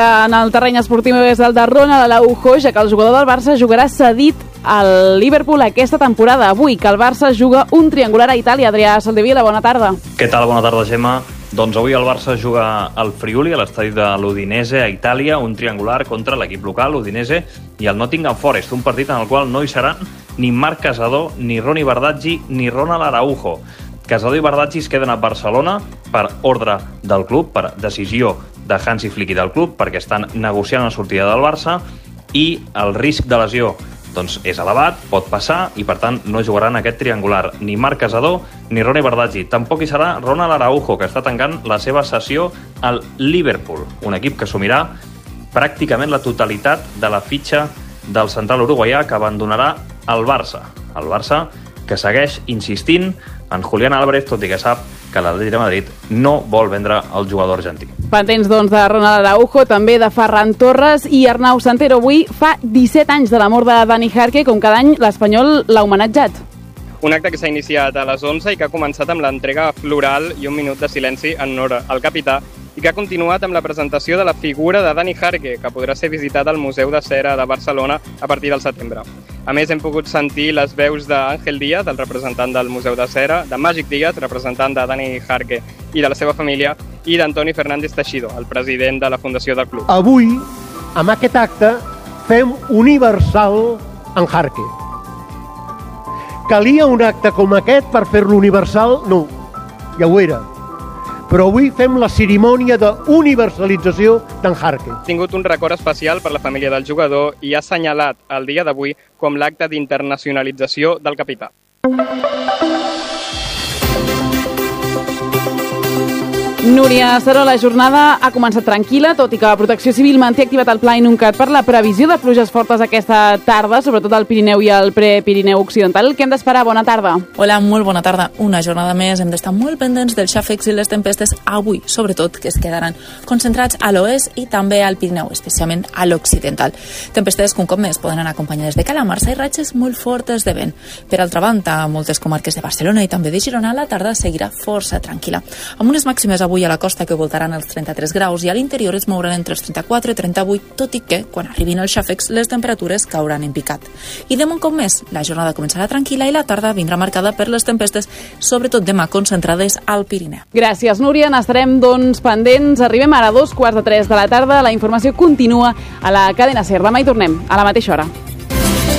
En el terreny esportiu és el de Ronald Araujo, ja que el jugador del Barça jugarà cedit al Liverpool aquesta temporada. Avui que el Barça juga un triangular a Itàlia. Adrià Soldevila, bona tarda. Què tal? Bona tarda, Gemma. Doncs avui el Barça juga al Friuli, a l'estadi de l'Udinese, a Itàlia, un triangular contra l'equip local, l'Udinese, i el Nottingham Forest, un partit en el qual no hi seran ni Marc Casadó, ni Ronny Bardghji, ni Ronald Araujo. Casadó i Bardghji es queden a Barcelona per ordre del club, per decisió de Hansi Flick i del club, perquè estan negociant la sortida del Barça, i el risc de lesió doncs és elevat, pot passar, i per tant no jugaran aquest triangular ni Marc Casadó ni Ronny Bardghji. Tampoc hi serà Ronald Araujo, que està tancant la seva cessió al Liverpool, un equip que assumirà pràcticament la totalitat de la fitxa del central uruguaià, que abandonarà el Barça. El Barça que segueix insistint en Julián Álvarez, tot i que sap que l'Atlètic de Madrid no vol vendre el jugador argentí. Pendents, doncs, de Ronald Araujo, també de Ferran Torres i Arnau Santero. Avui fa 17 anys de la mort de Dani Jarque, com cada any l'Espanyol l'ha homenatjat. Un acte que s'ha iniciat a les 11 i que ha començat amb l'entrega floral i un minut de silenci en honor al capità, i que ha continuat amb la presentació de la figura de Dani Jarque, que podrà ser visitat al Museu de Cera de Barcelona a partir del setembre. A més, hem pogut sentir les veus d'Àngel Díaz, el representant del Museu de Cera, de Màgic Díaz, representant de Dani Jarque i de la seva família, i d'Antoni Fernández Teixidó, el president de la fundació del club. Avui, amb aquest acte, fem universal en Jarque. Calia un acte com aquest per fer-lo universal? No, ja ho era. Però avui fem la cerimònia d'universalització d'en Jarque. Ha tingut un record especial per la família del jugador i ha assenyalat el dia d'avui com l'acte d'internacionalització del capità. Núria Seró, la jornada ha començat tranquil·la, tot i que Protecció Civil manté activat el Pla Inuncat per la previsió de pluges fortes aquesta tarda, sobretot al Pirineu i al Prepirineu Occidental. Què hem d'esperar? Bona tarda. Hola, molt bona tarda. Una jornada més. Hem d'estar molt pendents dels xàfecs i les tempestes avui, sobretot, que es quedaran concentrats a l'oest i també al Pirineu, especialment a l'occidental. Tempestes que un cop més poden anar acompanyades de calamarsa i ratxes molt fortes de vent. Per altra banda, a moltes comarques de Barcelona i també de Girona, la tarda seguirà força tranquil·la, amb unes màximes avui a la costa que voltaran els 33 graus i a l'interior es mouran entre els 34 i 38, tot i que, quan arribin els xàfecs, les temperatures cauran en picat. I de un cop més, la jornada començarà tranquil·la i la tarda vindrà marcada per les tempestes, sobretot demà concentrades al Pirineu. Gràcies, Núria. N'estarem, doncs, pendents. Arribem ara a 2:15 de la tarda. La informació continua a la cadena SER. Demà hi tornem, a la mateixa hora.